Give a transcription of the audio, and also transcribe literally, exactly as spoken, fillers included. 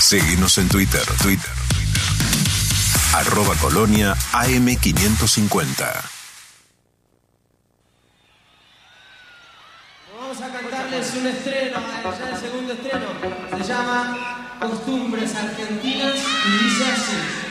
Seguinos en Twitter, Twitter, Twitter. Arroba Colonia A M quinientos cincuenta. Vamos a cantarles un estreno, ya el segundo estreno. Se llama Costumbres Argentinas y dice así.